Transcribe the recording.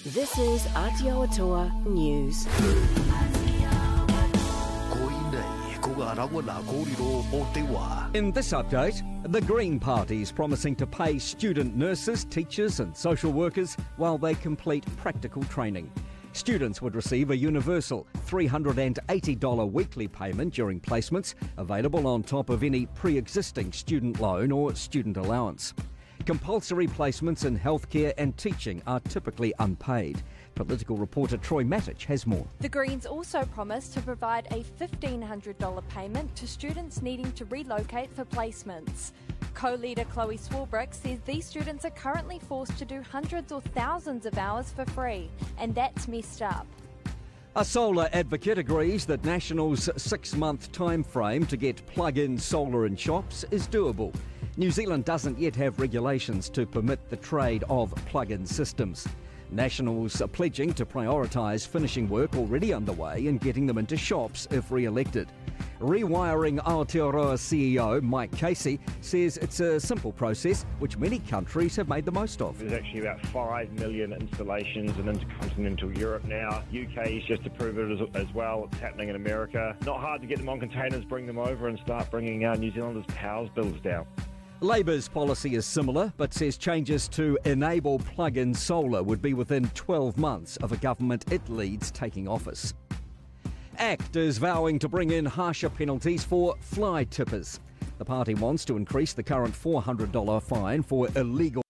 This is Aotearoa News. In this update, the Green Party is promising to pay student nurses, teachers and social workers while they complete practical training. Students would receive a universal $380 weekly payment during placements, available on top of any pre-existing student loan or student allowance. Compulsory placements in healthcare and teaching are typically unpaid. Political reporter Troy Matic has more. The Greens also promised to provide a $1,500 payment to students needing to relocate for placements. Co-leader Chloe Swarbrick says these students are currently forced to do hundreds or thousands of hours for free, and that's messed up. A solar advocate agrees that National's 6-month time frame to get plug-in solar in shops is doable. New Zealand doesn't yet have regulations to permit the trade of plug-in systems. Nationals are pledging to prioritise finishing work already underway and getting them into shops if re-elected. Rewiring Aotearoa CEO Mike Casey says it's a simple process which many countries have made the most of. There's actually about 5 million installations in intercontinental Europe now. UK's just approved it as well. It's happening in America. Not hard to get them on containers, bring them over and start bringing New Zealanders' power bills down. Labour's policy is similar, but says changes to enable plug-in solar would be within 12 months of a government it leads taking office. ACT is vowing to bring in harsher penalties for fly tippers. The party wants to increase the current $400 fine for illegal